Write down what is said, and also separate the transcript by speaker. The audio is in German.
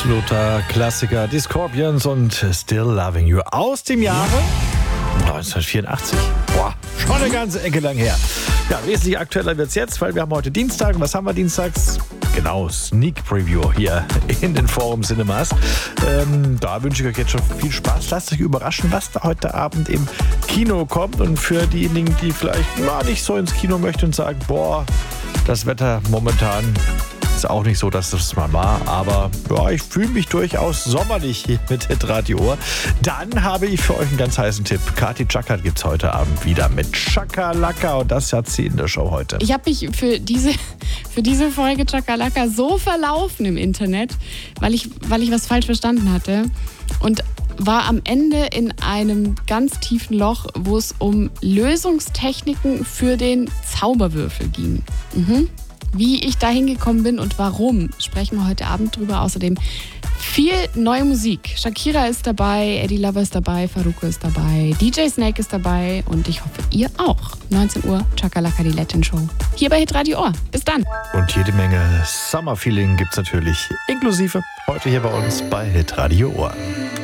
Speaker 1: Absoluter Klassiker, die Scorpions und Still Loving You aus dem Jahre 1984. Boah, schon eine ganze Ecke lang her. Ja, wesentlich aktueller wird's jetzt, weil wir haben heute Dienstag. Was haben wir dienstags? Genau, Sneak Preview hier in den Forum Cinemas. Da wünsche ich euch jetzt schon viel Spaß. Lasst euch überraschen, was da heute Abend im Kino kommt. Und für diejenigen, die vielleicht nicht so ins Kino möchten und sagen, boah, das Wetter momentan ist auch nicht so, dass das mal war, aber ja, ich fühle mich durchaus sommerlich hier mit Hitradio Ohr. Dann habe ich für euch einen ganz heißen Tipp. Kati Chaka gibt's heute Abend wieder mit Chakalaka und das hat sie in der Show heute.
Speaker 2: Ich habe mich für diese Folge Chakalaka so verlaufen im Internet, weil ich was falsch verstanden hatte und war am Ende in einem ganz tiefen Loch, wo es um Lösungstechniken für den Zauberwürfel ging. Wie ich da hingekommen bin und warum, sprechen wir heute Abend drüber. Außerdem viel neue Musik. Shakira ist dabei, Eddie Lover ist dabei, Farruko ist dabei, DJ Snake ist dabei und ich hoffe, ihr auch. 19 Uhr, Chakalaka, die Latin Show. Hier bei Hitradio Ohr. Bis dann.
Speaker 1: Und jede Menge Summer Feeling gibt's natürlich inklusive heute hier bei uns bei Hitradio Ohr.